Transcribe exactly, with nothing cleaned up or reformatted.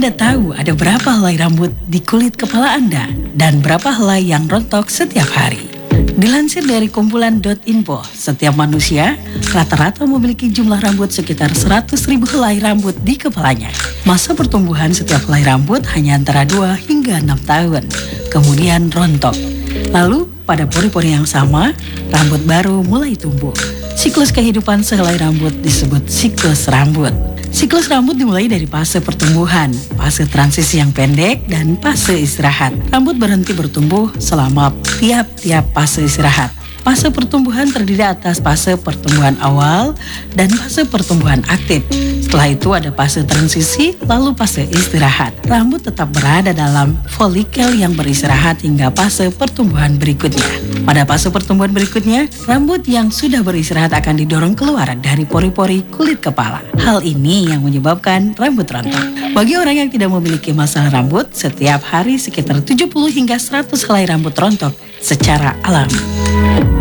Anda tahu ada berapa helai rambut di kulit kepala Anda dan berapa helai yang rontok setiap hari? Dilansir dari kumpulan .info, setiap manusia rata-rata memiliki jumlah rambut sekitar seratus ribu helai rambut di kepalanya. Masa pertumbuhan setiap helai rambut hanya antara dua hingga enam tahun, kemudian rontok. Lalu, pada pori-pori yang sama, rambut baru mulai tumbuh. Siklus kehidupan sehelai rambut disebut siklus rambut. Siklus rambut dimulai dari fase pertumbuhan, fase transisi yang pendek, dan fase istirahat. Rambut berhenti bertumbuh selama tiap-tiap fase istirahat. Fase pertumbuhan terdiri atas fase pertumbuhan awal dan fase pertumbuhan aktif. Setelah itu ada fase transisi, lalu fase istirahat. Rambut tetap berada dalam folikel yang beristirahat hingga fase pertumbuhan berikutnya. Pada fase pertumbuhan berikutnya, rambut yang sudah beristirahat akan didorong keluar dari pori-pori kulit kepala. Hal ini yang menyebabkan rambut rontok. Bagi orang yang tidak memiliki masalah rambut, setiap hari sekitar tujuh puluh hingga seratus helai rambut rontok secara alami.